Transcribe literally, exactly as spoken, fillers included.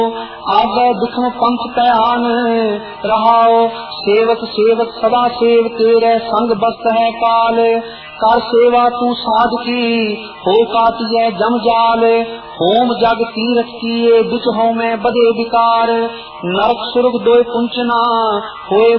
आगे दुखम पंथ त्यान रहाओ, सेवक सेवक सदा सेव तेरे संग बस है काल। कर सेवा तू साध की हो काटिए जम जाल, होम जग तीरथ किए बिच हो में बदे विकार। नरक सुरग दोय पुंचना होए